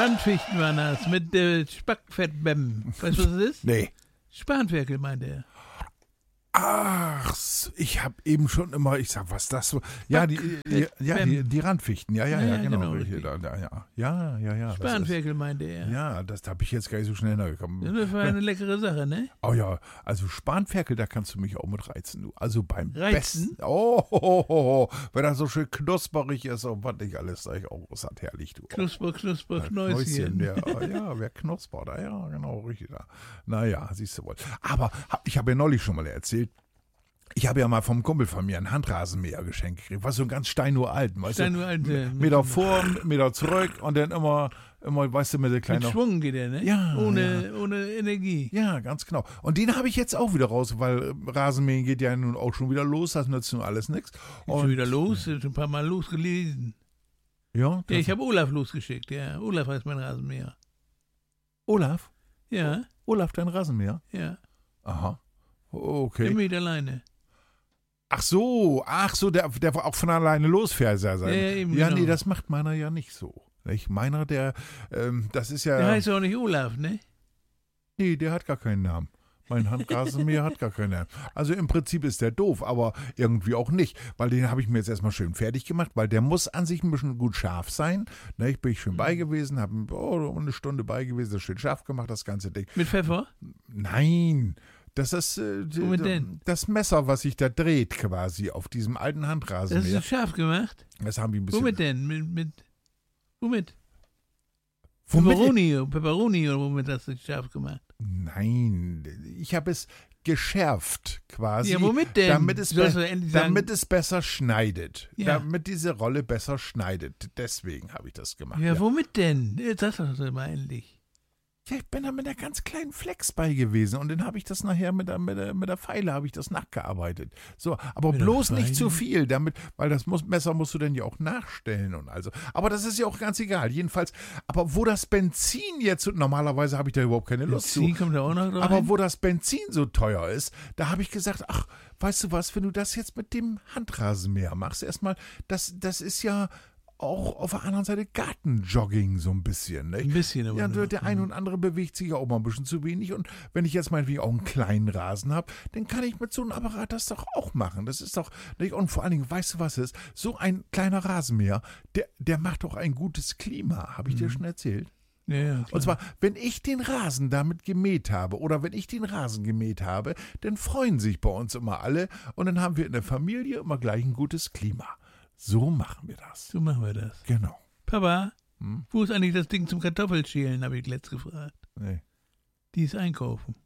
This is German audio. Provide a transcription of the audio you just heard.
Randfichten waren das mit Spackfettbämmen. Weißt du, was das ist? Nee. Spanferkel, meinte er. Ach, ich habe eben schon immer, ich sag, was das so? Ja, die Randfichten, ja, genau. Richtig. Ja. Spanferkel, meinte er. Ja, das habe ich jetzt gar nicht so schnell nachgekommen. Das war eine leckere Sache, ne? Oh ja, also Spanferkel, da kannst du mich auch mit reizen, du. Also beim Reizen? besten. Oh, wenn das so schön knusperig ist und was nicht alles, sag ich auch, ist das herrlich, du. Knusper, Knäuschen. Ja, wer knuspert, ja, genau, richtig. Naja, siehst du wohl. Aber ich habe ja neulich schon mal erzählt, ich habe ja mal vom Kumpel von mir einen Handrasenmäher geschenkt gekriegt, was so ein ganz steinuralten, weißt du? Meter vor, Meter zurück und dann immer, weißt du, mit der kleinen... Mit Schwung geht er, ne? Ja. Ohne Energie. Ja, ganz genau. Und den habe ich jetzt auch wieder raus, weil Rasenmähen geht ja nun auch schon wieder los, das nützt nun alles nichts. Ist schon wieder los, ist ein paar Mal losgelesen. Ja, Ja, ich habe Olaf losgeschickt, ja. Olaf heißt mein Rasenmäher. Olaf? Ja. Olaf, dein Rasenmäher? Ja. Aha. Okay. Immer wieder alleine. Ach so, der auch von alleine losfährt. Ja, eben ja, genau. nee, das macht meiner ja nicht so. Nicht? Meiner, das ist ja... Der heißt ja auch nicht Olaf, ne? Nee, der hat gar keinen Namen. Mein Handrasenmäher hat gar keinen Namen. Also im Prinzip ist der doof, aber irgendwie auch nicht, weil den habe ich mir jetzt erstmal schön fertig gemacht, weil der muss an sich ein bisschen gut scharf sein. Ne, ich bin schön bei gewesen, habe eine Stunde bei gewesen, das schön scharf gemacht, das ganze Ding. Mit Pfeffer? Nein, das ist Womit denn? das Messer, was sich da dreht quasi auf diesem alten Handrasenmäher. Das ist scharf gemacht? Das haben wir ein bisschen... Womit denn? Womit? Pepperoni oder womit hast du das scharf gemacht? Nein, ich habe es geschärft quasi. Ja, womit denn? Damit es besser schneidet. Ja. Damit diese Rolle besser schneidet. Deswegen habe ich das gemacht. Ja, womit denn? Das ist doch mal endlich. Ja, ich bin da mit einer ganz kleinen Flex bei gewesen und dann habe ich das nachher mit der Feile habe ich das nachgearbeitet. So, aber Mit bloß der nicht zu Feile? viel, damit, weil das Messer musst du dann ja auch nachstellen und also. Aber das ist ja auch ganz egal. Jedenfalls, aber wo das Benzin jetzt, normalerweise habe ich da überhaupt keine Lust zu. Benzin kommt da auch noch rein? Aber wo das Benzin so teuer ist, da habe ich gesagt, ach, weißt du was, wenn du das jetzt mit dem Handrasenmäher machst, erstmal, das ist ja auch auf der anderen Seite Gartenjogging so ein bisschen. Nicht? Ein bisschen, aber ja, nur. der eine und andere bewegt sich ja auch mal ein bisschen zu wenig. Und wenn ich jetzt meinetwegen auch einen kleinen Rasen habe, dann kann ich mit so einem Apparat das doch auch machen. Das ist doch, nicht? Und vor allen Dingen, weißt du was ist? So ein kleiner Rasenmäher, der macht doch ein gutes Klima. Habe ich dir schon erzählt? Ja, klar. Und zwar, wenn ich den Rasen damit gemäht habe oder wenn ich den Rasen gemäht habe, dann freuen sich bei uns immer alle und dann haben wir in der Familie immer gleich ein gutes Klima. So machen wir das. So machen wir das. Genau. Papa, wo ist eigentlich das Ding zum Kartoffelschälen, habe ich letzt gefragt. Nee. Die ist einkaufen.